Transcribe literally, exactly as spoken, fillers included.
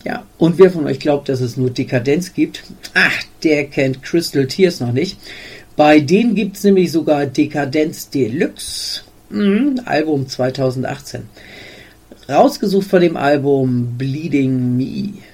Ja, und wer von euch glaubt, dass es nur Dekadenz gibt, ach, der kennt Crystal Tears noch nicht. Bei denen gibt es nämlich sogar Dekadenz Deluxe, mhm, Album zweitausendachtzehn. Rausgesucht von dem Album Bleeding Me.